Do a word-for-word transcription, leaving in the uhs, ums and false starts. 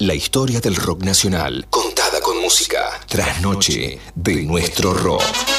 La historia del rock nacional, contada con música. Trasnoche de nuestro rock.